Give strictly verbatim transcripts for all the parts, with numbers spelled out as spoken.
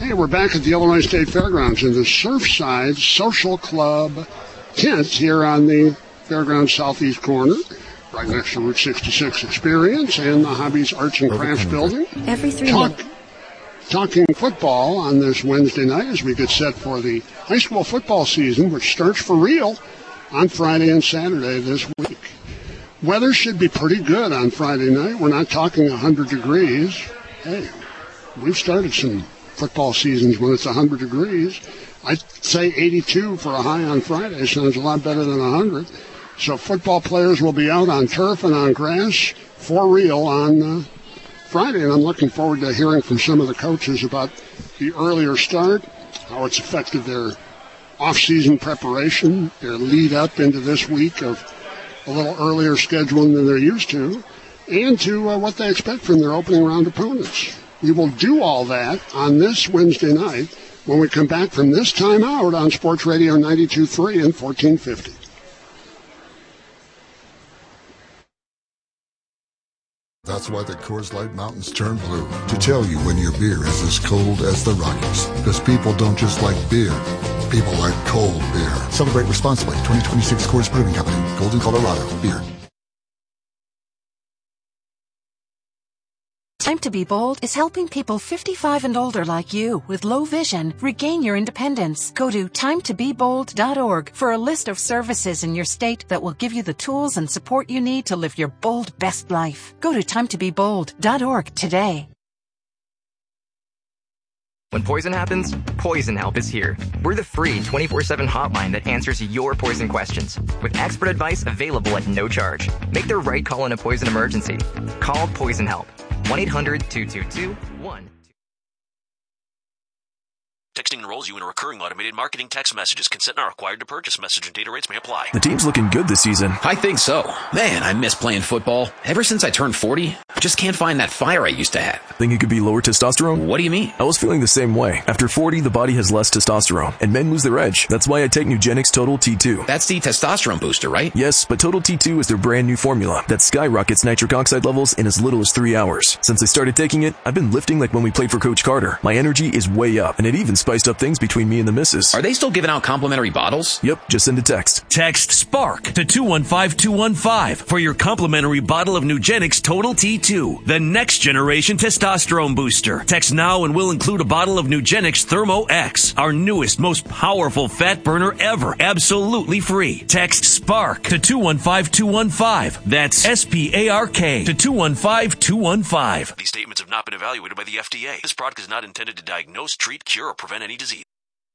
Hey, we're back at the Illinois State Fairgrounds in the Surfside Social Club tent here on the Fairgrounds Southeast corner, right next to Route sixty-six Experience and the Hobbies Arts and Crafts building. Every three Talk, minutes. Talking football on this Wednesday night as we get set for the high school football season, which starts for real on Friday and Saturday this week. Weather should be pretty good on Friday night. We're not talking one hundred degrees. Hey, we've started some football seasons when it's one hundred degrees. I'd say eighty-two for a high on Friday. Sounds a lot better than one hundred. So football players will be out on turf and on grass for real on uh, Friday, and I'm looking forward to hearing from some of the coaches about the earlier start, how it's affected their off-season preparation, their lead-up into this week of a little earlier scheduling than they're used to, and to uh, what they expect from their opening round opponents. We will do all that on this Wednesday night when we come back from this time out on Sports Radio ninety-two point three and fourteen fifty. That's why the Coors Light Mountains turn blue, to tell you when your beer is as cold as the Rockies. Because people don't just like beer, people like cold beer. Celebrate responsibly. twenty twenty-six Coors Brewing Company, Golden, Colorado. Beer. Time to Be Bold is helping people fifty-five and older like you with low vision regain your independence. Go to time to be bold dot org for a list of services in your state that will give you the tools and support you need to live your bold best life. Go to time to be bold dot org today. When poison happens, Poison Help is here. We're the free twenty-four seven hotline that answers your poison questions, with expert advice available at no charge. Make the right call in a poison emergency. Call Poison Help. one eight hundred two two two one. Texting enrolls you in a recurring automated marketing text messages. Consent not required to purchase. Message and data rates may apply. The team's looking good this season. I think so. Man, I miss playing football. Ever since I turned forty, I just can't find that fire I used to have. Think it could be lower testosterone? What do you mean? I was feeling the same way. After forty, the body has less testosterone, and men lose their edge. That's why I take Nugenix Total T two. That's the testosterone booster, right? Yes, but Total T two is their brand new formula that skyrockets nitric oxide levels in as little as three hours. Since I started taking it, I've been lifting like when we played for Coach Carter. My energy is way up, and it even spiced up things between me and the missus. Are they still giving out complimentary bottles? Yep, just send a text. Text SPARK to two one five two one five for your complimentary bottle of Nugenix Total T two, the next generation testosterone booster. Text now and we'll include a bottle of Nugenix Thermo X, our newest, most powerful fat burner ever, absolutely free. Text SPARK to two one five two one five. That's S P A R K to two one five two one five. These statements have not been evaluated by the F D A. This product is not intended to diagnose, treat, cure, or prevent any disease.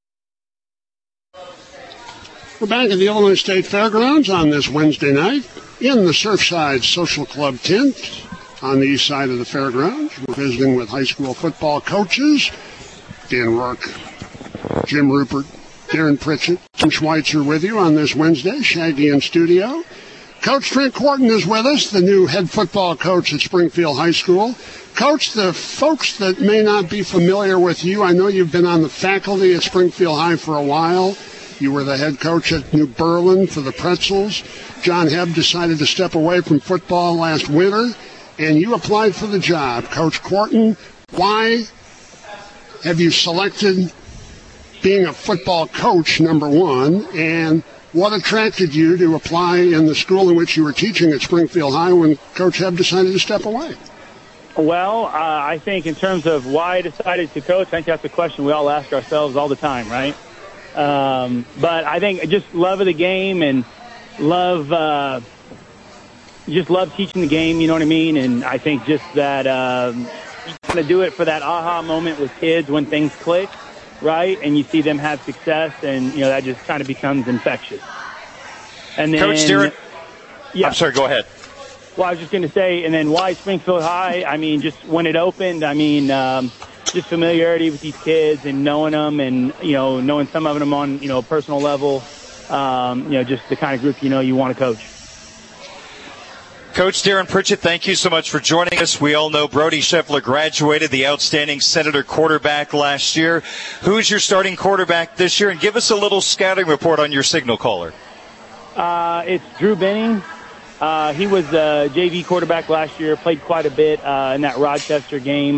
We're back at the Illinois State Fairgrounds on this Wednesday night in the Surfside Social Club tent on the east side of the fairgrounds. We're visiting with high school football coaches, Dan Rourke, Jim Rupert, Darren Pritchett, Tim Schweitzer with you on this Wednesday, Shaggy in studio. Coach Trent Quarton is with us, the new head football coach at Springfield High School. Coach, the folks that may not be familiar with you, I know you've been on the faculty at Springfield High for a while. You were the head coach at New Berlin for the Pretzels. John Hebb decided to step away from football last winter, and you applied for the job. Coach Quarton, why have you selected being a football coach, number one, and what attracted you to apply in the school in which you were teaching at Springfield High when Coach Hebb decided to step away? Well, uh, I think in terms of why I decided to coach, I think that's a question we all ask ourselves all the time, right? Um, but I think just love of the game and love, uh, just love teaching the game, you know what I mean? And I think just that um, you kind of do it for that aha moment with kids when things click, right? And you see them have success, and, you know, that just kind of becomes infectious. And then, Coach Darren, yeah. I'm sorry, go ahead. Well, I was just going to say, and then why Springfield High? I mean, just when it opened, I mean, um, just familiarity with these kids and knowing them, and, you know, knowing some of them on, you know, a personal level, um, you know, just the kind of group, you know, you want to coach. Coach Darren Pritchett, thank you so much for joining us. We all know Brody Scheffler graduated, the outstanding Senator quarterback last year. Who's your starting quarterback this year? And give us a little scouting report on your signal caller. Uh, it's Drew Benning. Uh, he was a J V quarterback last year, played quite a bit uh, in that Rochester game.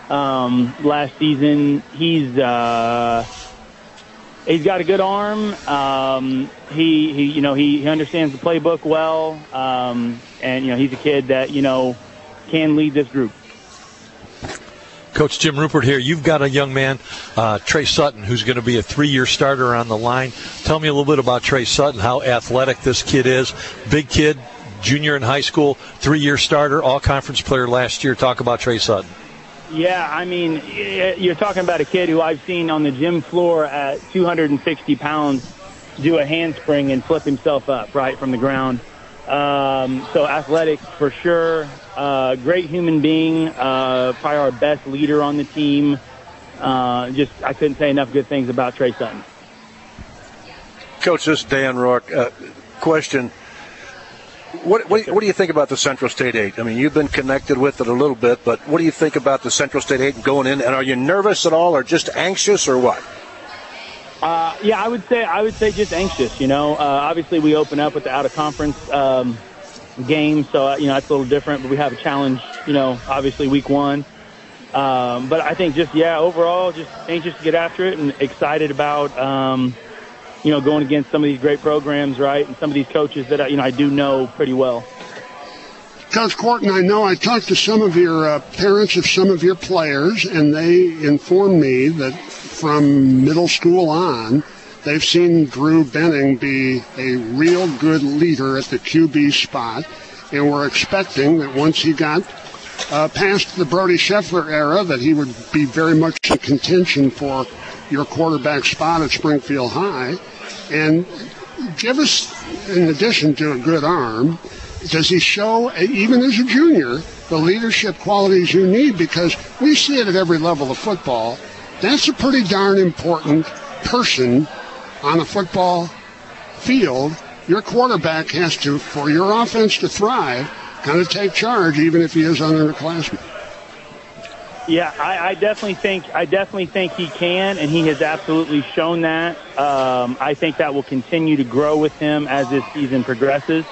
um, last season. He's uh, he's got a good arm. Um, he, he, you know, he, he understands the playbook well, um, and you know, he's a kid that you know can lead this group. Coach Jim Rupert here. You've got a young man, uh, Trey Sutton, who's going to be a three-year starter on the line. Tell me a little bit about Trey Sutton, how athletic this kid is. Big kid, junior in high school, three-year starter, all-conference player last year. Talk about Trey Sutton. Yeah, I mean, you're talking about a kid who I've seen on the gym floor at two hundred sixty pounds do a handspring and flip himself up right from the ground. Um, so athletic for sure. Uh, great human being, uh, probably our best leader on the team. Uh, just, I couldn't say enough good things about Trey Sutton. Coach, this is Dan Rourke. Uh, question. What, what, what do you think about the Central State eight? I mean, you've been connected with it a little bit, but what do you think about the Central State eight going in? And are you nervous at all or just anxious or what? Uh, yeah, I would say, I would say just anxious, you know, uh, obviously we open up with the out of conference, um, game, so uh, you know, that's a little different, but we have a challenge, you know, obviously week one. Um, but I think just, yeah, overall, just anxious to get after it and excited about, um, you know, going against some of these great programs, right, and some of these coaches that, you know, I do know pretty well. Coach Quarton, I know I talked to some of your uh, parents of some of your players, and they informed me that from middle school on, they've seen Drew Benning be a real good leader at the Q B spot, and we're expecting that once he got uh, past the Brody Scheffler era, that he would be very much in contention for your quarterback spot at Springfield High. And give us, in addition to a good arm, does he show, even as a junior, the leadership qualities you need? Because we see it at every level of football. That's a pretty darn important person on a football field. Your quarterback has to, for your offense to thrive, kind of take charge, even if he is an underclassman. Yeah, I, I definitely think I definitely think he can, and he has absolutely shown that. Um, I think that will continue to grow with him as this season progresses.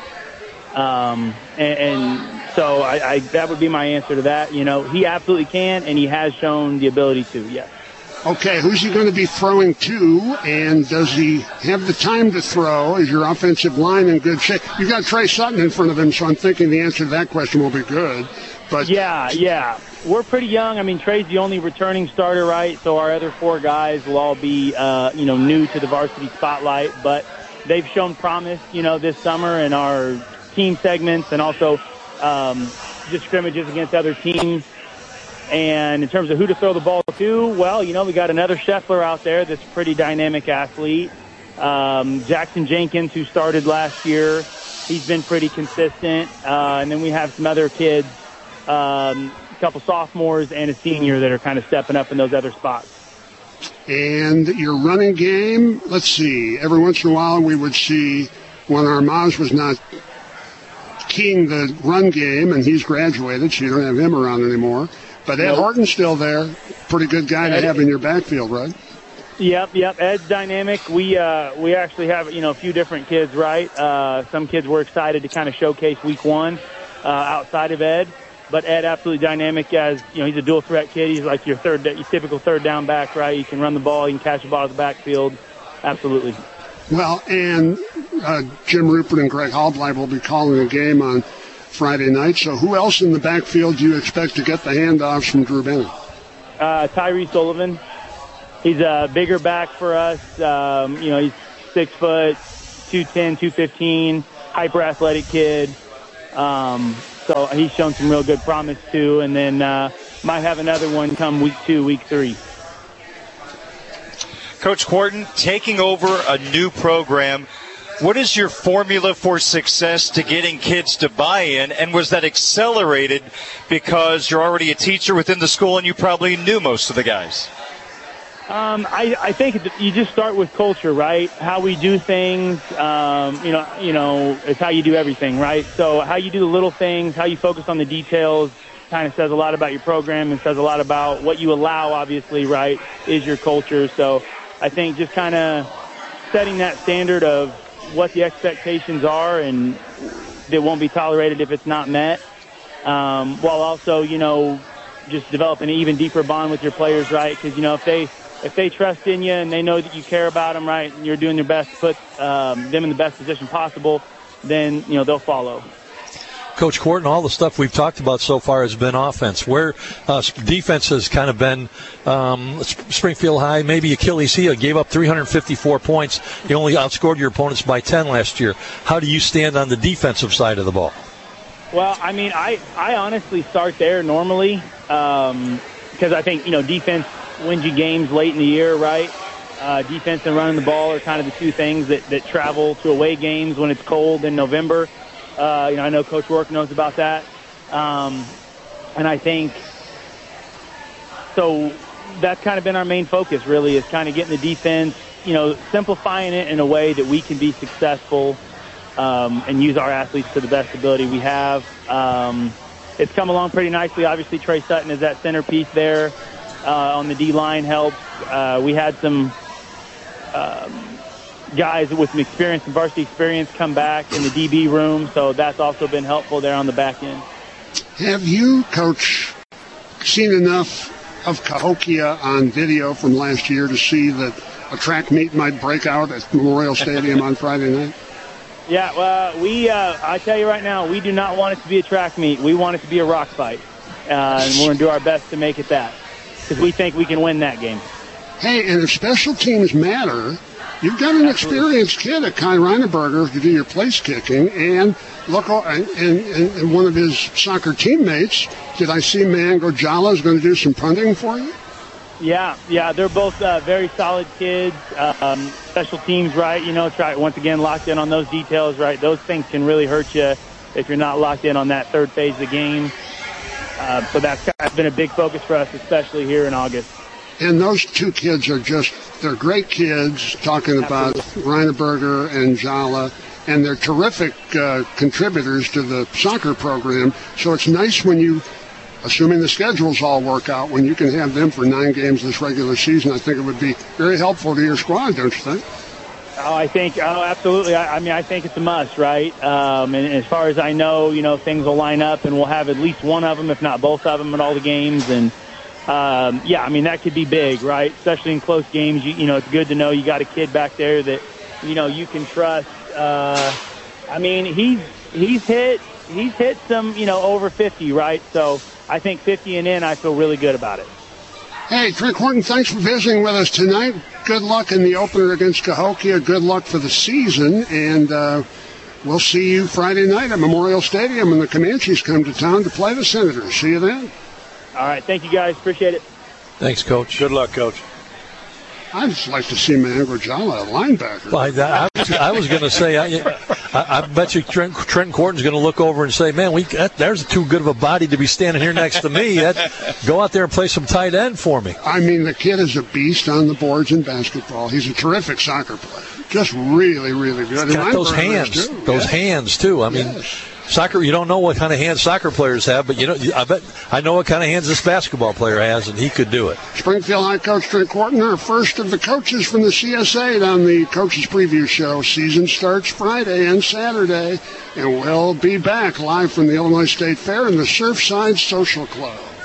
Um, and, and so I, I, that would be my answer to that. You know, he absolutely can, and he has shown the ability to. Yes. Okay, who's he going to be throwing to, and does he have the time to throw? Is your offensive line in good shape? You've got Trey Sutton in front of him, so I'm thinking the answer to that question will be good. But yeah, yeah, we're pretty young. I mean, Trey's the only returning starter, right? So our other four guys will all be, uh, you know, new to the varsity spotlight, but they've shown promise, you know, this summer in our team segments and also um, just scrimmages against other teams. And in terms of who to throw the ball to, well, you know, we got another Scheffler out there that's a pretty dynamic athlete. Um, Jackson Jenkins, who started last year, he's been pretty consistent. Uh, and then we have some other kids, um, a couple sophomores and a senior that are kind of stepping up in those other spots. And your running game, let's see, every once in a while we would see when Armaz was not keying the run game, and he's graduated, so you don't have him around anymore. But Ed nope. Horton's still there. Pretty good guy Ed, to have in your backfield, right? Yep, yep. Ed's dynamic. We uh, we actually have, you know, a few different kids, right? Uh, some kids we're excited to kind of showcase week one uh, outside of Ed. But Ed, absolutely dynamic as, you know, he's a dual threat kid. He's like your third, your typical third down back, right? You can run the ball, you can catch the ball at the backfield. Absolutely. Well, and uh, Jim Rupert and Greg Halbleib will be calling a game on Friday night. So who else in the backfield do you expect to get the handoffs from Drew Benning? Uh, Tyree Sullivan. He's a bigger back for us. Um, you know, he's six foot, two ten, two fifteen, hyper athletic kid. Um, so he's shown some real good promise too. And then uh, might have another one come week two, week three. Coach Quarton, taking over a new program, what is your formula for success to getting kids to buy in? And was that accelerated because you're already a teacher within the school and you probably knew most of the guys? Um, I, I think you just start with culture, right? How we do things, um, you know, you know, it's how you do everything, right? So how you do the little things, how you focus on the details, kind of says a lot about your program and says a lot about what you allow, obviously, right, is your culture. So I think just kind of setting that standard of what the expectations are and it won't be tolerated if it's not met, um, while also, you know, just developing an even deeper bond with your players, right? Because, you know, if they if they trust in you and they know that you care about them, right, and you're doing your best to put um, them in the best position possible, then, you know, they'll follow. Coach Quarton, all the stuff we've talked about so far has been offense. Where uh, defense has kind of been um, Springfield High, maybe Achilles heel, gave up three hundred fifty-four points. You only outscored your opponents by ten last year. How do you stand on the defensive side of the ball? Well, I mean, I, I honestly start there normally um, because I think, you know, defense wins you games late in the year, right? Uh, defense and running the ball are kind of the two things that, that travel to away games when it's cold in November. Uh, you know, I know Coach Rourke knows about that. Um, and I think so that's kind of been our main focus, really, is kind of getting the defense, you know, simplifying it in a way that we can be successful um, and use our athletes to the best ability we have. Um, it's come along pretty nicely. Obviously, Trey Sutton is that centerpiece there uh, on the D-line helps. Uh, we had some um, guys with some experience and varsity experience come back in the D B room, so that's also been helpful there on the back end. Have you, Coach, seen enough of Cahokia on video from last year to see that a track meet might break out at Memorial Stadium on Friday night? Yeah, well, we, uh, I tell you right now, we do not want it to be a track meet. We want it to be a rock fight, uh, and we're going to do our best to make it that, because we think we can win that game. Hey, and if special teams matter, you've got an experienced kid at Kai Reineberger to do your place kicking, and look, and, and, and one of his soccer teammates, did I see Mango Jala is going to do some punting for you? Yeah, yeah, they're both uh, very solid kids. Um, special teams, right? You know, try once again locked in on those details, right? Those things can really hurt you if you're not locked in on that third phase of the game. Uh, so that's kind of been a big focus for us, especially here in August. And those two kids are just, they're great kids, talking about Reineberger and Jala, and they're terrific uh, contributors to the soccer program. So it's nice when you, assuming the schedules all work out, when you can have them for nine games this regular season. I think it would be very helpful to your squad, don't you think? Oh, I think, oh, absolutely. I, I mean, I think it's a must, right? Um, and as far as I know, you know, things will line up, and we'll have at least one of them, if not both of them, at all the games. And Um, yeah, I mean, that could be big, right? Especially in close games. You, you know, it's good to know you got a kid back there that, you know, you can trust. Uh, I mean, he's he's hit he's hit some, you know, over fifty, right? So I think fifty and in, I feel really good about it. Hey, Trent Horton, thanks for visiting with us tonight. Good luck in the opener against Cahokia. Good luck for the season, and uh, we'll see you Friday night at Memorial Stadium when the Comanches come to town to play the Senators. See you then. All right, thank you, guys. Appreciate it. Thanks, Coach. Good luck, Coach. I'd just like to see Mango Jala, a linebacker. Well, I, I was, I was going to say, I, I, I bet you Trent, Trent Horton's going to look over and say, man, we that, there's too good of a body to be standing here next to me. That, go out there and play some tight end for me. I mean, the kid is a beast on the boards in basketball. He's a terrific soccer player. Just really, really good. He's got those hands, too. those yes. hands, too. I mean, yes. Soccer, you don't know what kind of hands soccer players have, but you know, I bet I know what kind of hands this basketball player has, and he could do it. Springfield High coach Trent Horton, our first of the coaches from the C S A on the Coaches Preview Show. Season starts Friday and Saturday, and we'll be back live from the Illinois State Fair in the Surfside Social Club.